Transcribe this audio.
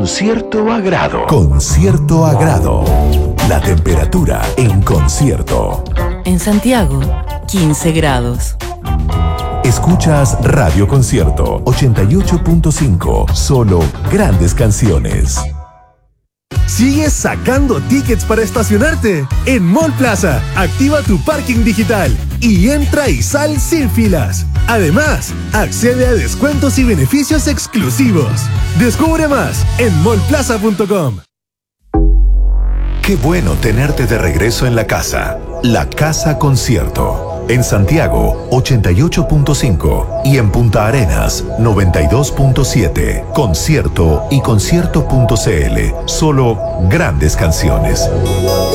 Cierto agrado. Con cierto agrado. La temperatura en concierto. En Santiago, 15 grados. Escuchas Radio Concierto 88.5. Solo grandes canciones. ¿Sigues sacando tickets para estacionarte? En Mall Plaza, activa tu parking digital y entra y sal sin filas. Además, accede a descuentos y beneficios exclusivos. Descubre más en mallplaza.com. Qué bueno tenerte de regreso en la casa. La Casa Concierto. En Santiago, 88.5 y en Punta Arenas, 92.7. Concierto y concierto.cl. Solo grandes canciones.